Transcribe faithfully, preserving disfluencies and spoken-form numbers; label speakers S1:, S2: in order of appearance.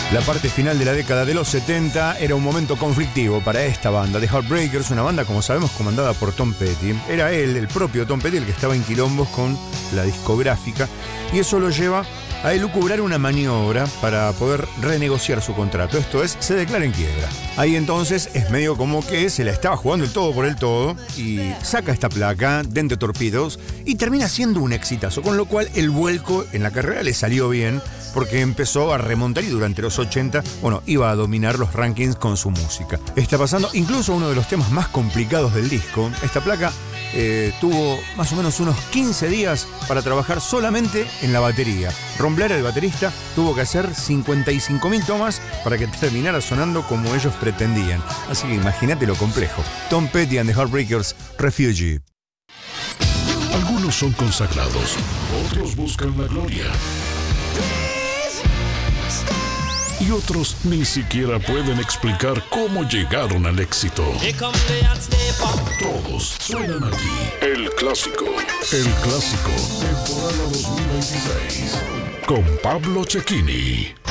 S1: La parte final de la década de los setenta era un momento conflictivo para esta banda, The Heartbreakers, una banda, como sabemos, comandada por Tom Petty. Era él, el propio Tom Petty, el que estaba en quilombos con la discográfica, y eso lo lleva a elucubrar una maniobra para poder renegociar su contrato. Esto es, se declara en quiebra. Ahí entonces es medio como que se la estaba jugando el todo por el todo y saca esta placa, Then the Torpedoes, y termina siendo un exitazo, con lo cual el vuelco en la carrera le salió bien porque empezó a remontar y durante los ochenta, bueno, iba a dominar los rankings con su música. Está pasando incluso uno de los temas más complicados del disco. Esta placa eh, tuvo más o menos unos quince días para trabajar solamente en la batería. Ron Blair, el baterista, tuvo que hacer cincuenta y cinco mil tomas para que terminara sonando como ellos pretendían. Así que imagínate lo complejo. Tom Petty and the Heartbreakers, Refugee.
S2: Algunos son consagrados, otros buscan la gloria. Y otros ni siquiera pueden explicar cómo llegaron al éxito. Todos suenan aquí. El Clásico. El Clásico. Temporada dos mil veintiséis. Con Pablo Cecchini.